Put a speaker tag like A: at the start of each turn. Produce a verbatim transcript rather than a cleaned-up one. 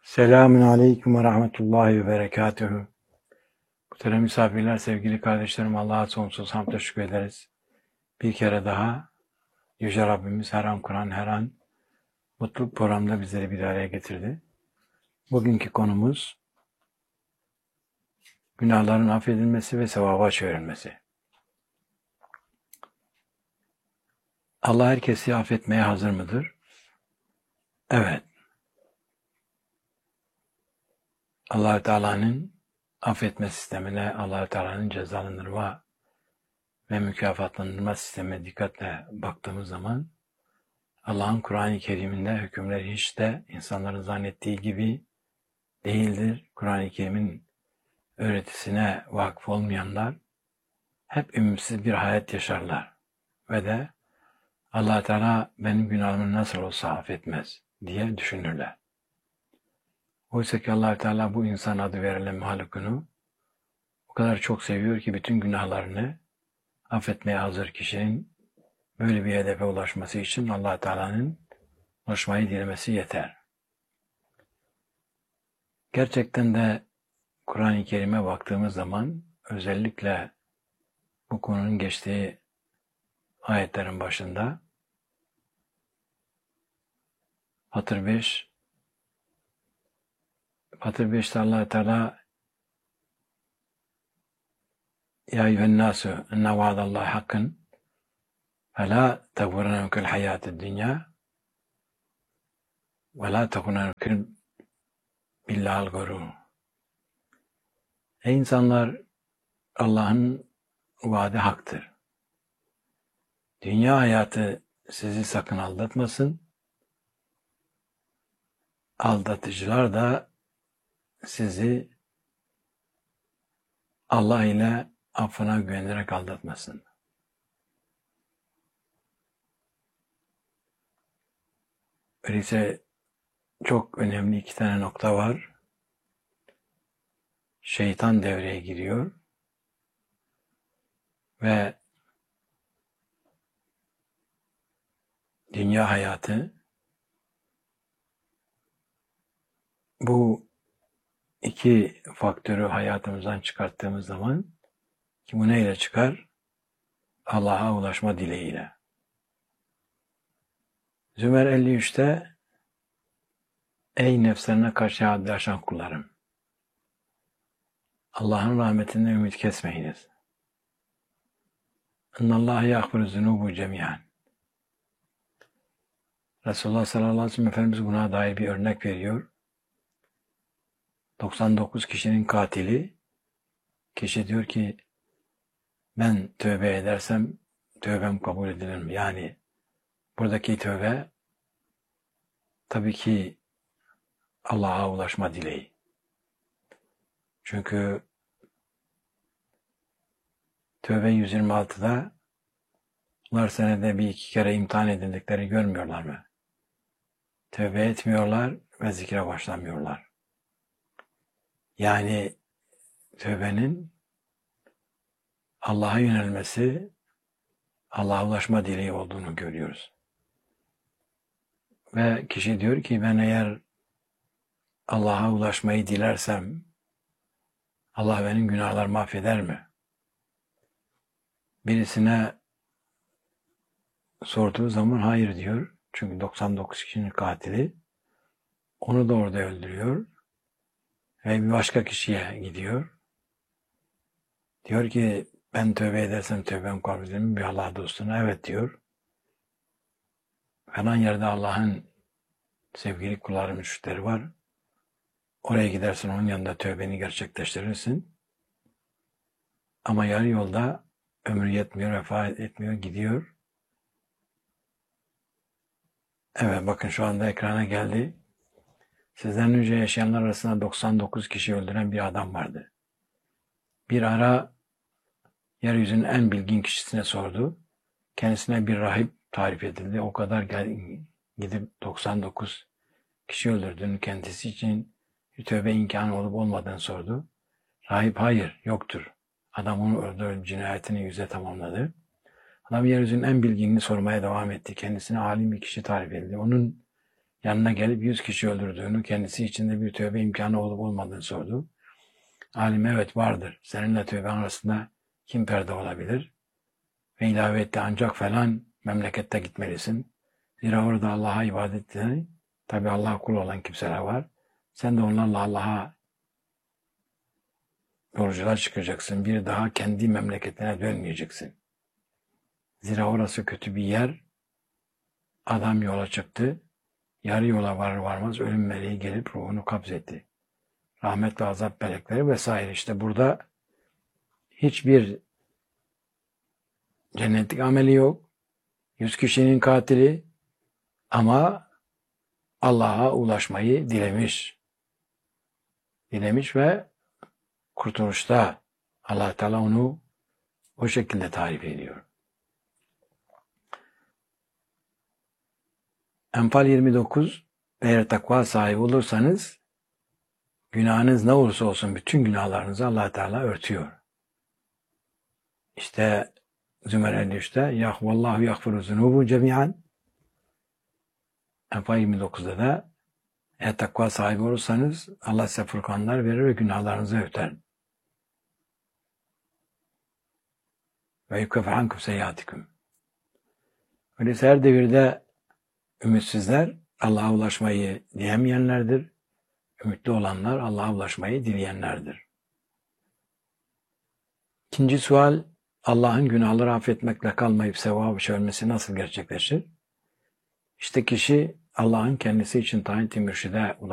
A: Selamun Aleyküm ve Rahmetullahi ve Berekatühü. Muhterem misafirler, sevgili kardeşlerim, Allah'a sonsuz hamd şükür ederiz. Bir kere daha Yüce Rabbimiz her an Kur'an, her an mutluluk programda bizleri bir araya getirdi. Bugünkü konumuz günahların affedilmesi ve sevaba çevrilmesi. Allah herkesi affetmeye hazır mıdır? Evet. Allah-u Teala'nın affetme sistemine, Allah-u Teala'nın cezalandırma ve mükafatlandırma sistemine dikkatle baktığımız zaman Allah'ın Kur'an-ı Kerim'inde hükümleri hiç de insanların zannettiği gibi değildir. Kur'an-ı Kerim'in öğretisine vakıf olmayanlar hep ümitsiz bir hayat yaşarlar ve de Allah Teala benim günahımı nasıl olsa affetmez diye düşünürler. Oysa ki Allah Teala bu insan adı verilen mahlukunu o kadar çok seviyor ki bütün günahlarını affetmeye hazır kişinin böyle bir hedefe ulaşması için Allah Teala'nın ulaşmayı dilemesi yeter. Gerçekten de Kur'an-ı Kerim'e baktığımız zaman özellikle bu konunun geçtiği ayetlerin başında Fatır beş Fatır beşte Allah Teala Ya eyyühen nasu inne vaadallahi hakkın ve la teğurrennekumul hayâtud dünya ve la teğurrennekum billahil gurûr. Ey insanlar, Allah'ın vaadi haktır. Dünya hayatı sizi sakın aldatmasın. Aldatıcılar da sizi Allah ile affına güvenerek aldatmasın. Öyleyse çok önemli iki tane nokta var. Şeytan devreye giriyor ve dünya hayatı bu iki faktörü hayatımızdan çıkarttığımız zaman ki bu neyle çıkar? Allah'a ulaşma dileğiyle. Zümer elli üçte Ey nefslerine karşı haddi aşan kullarım! Allah'ın rahmetinden ümit kesmeyiniz. İnnallâhe yâgfiru zunûbu cemî'an. Resulullah sallallahu aleyhi ve sellem Efendimiz buna dair bir örnek veriyor. doksan dokuz kişinin katili, kişi diyor ki ben tövbe edersem tövbem kabul edilir mi? Yani buradaki tövbe tabii ki Allah'a ulaşma dileği. Çünkü Tövbe yüz yirmi altıda bunlar senede bir iki kere imtihan edildikleri görmüyorlar mı? Tövbe etmiyorlar ve zikre başlamıyorlar. Yani tövbenin Allah'a yönelmesi, Allah'a ulaşma dileği olduğunu görüyoruz. Ve kişi diyor ki ben eğer Allah'a ulaşmayı dilersem Allah benim günahlarımı affeder mi? Birisine sorduğu zaman hayır diyor. Çünkü doksan dokuz kişinin katili. Onu da orada öldürüyor. Ve bir başka kişiye gidiyor. Diyor ki ben tövbe edersem tövbem kabul edilir mi? Bir Allah dostuna evet diyor. Falan yerde Allah'ın sevgili kulları, müşrikleri var. Oraya gidersin, onun yanında tövbeni gerçekleştirirsin. Ama yarı yolda ömrü yetmiyor, vefat etmiyor, gidiyor. Evet, bakın şu anda ekrana geldi. Sizden önce yaşayanlar arasında doksan dokuz kişi öldüren bir adam vardı. Bir ara yeryüzünün en bilgin kişisine sordu. Kendisine bir rahip tarif edildi. O kadar gidip doksan dokuz kişi öldürdüğünü, kendisi için bir tövbe imkanı olup olmadığını sordu. Rahip hayır, yoktur. Adam onu öldürüp cinayetini yüze tamamladı. Adam yeryüzünün en bilginini sormaya devam etti. Kendisine alim bir kişi tarif edildi. Onun yanına gelip yüz kişi öldürdüğünü, kendisi içinde bir tövbe imkanı olup olmadığını sordu. Alim evet vardır. Seninle tövbe arasında kim perde olabilir? Ve ilave etti ancak falan memlekette gitmelisin. Zira orada Allah'a ibadet eden, tabi Allah'a kul olan kimseler var. Sen de onlarla Allah'a yolculuğa çıkacaksın. Bir daha kendi memleketine dönmeyeceksin. Zira orası kötü bir yer. Adam yola çıktı. Yarı yola varır varmaz ölüm meleği gelip ruhunu kabzetti. Rahmet ve azap melekleri vesaire. İşte burada hiçbir cennetlik ameli yok. Yüz kişinin katili ama Allah'a ulaşmayı dilemiş. Dilemiş ve kurtuluşta Allah Teala onu o şekilde tarif ediyor. Enfal yirmi dokuz, eğer takva sahibi olursanız günahınız ne olursa olsun bütün günahlarınızı Allah Teala örtüyor. İşte Zümer elli üçte yah vallahu yaghfiru zunubu cemian. Enfal yirmi dokuzda da eğer takva sahibi olursanız Allah size furkanlar verir ve günahlarınızı örter. Ve yukafir ankum seyyiatikum. Öyleyse her devirde ümitsizler Allah'a ulaşmayı dilemeyenlerdir. Ümitli olanlar Allah'a ulaşmayı dileyenlerdir. İkinci sual, Allah'ın günahları affetmekle kalmayıp sevabı çevirmesi nasıl gerçekleşir? İşte kişi Allah'ın kendisi için tayin-i mürşide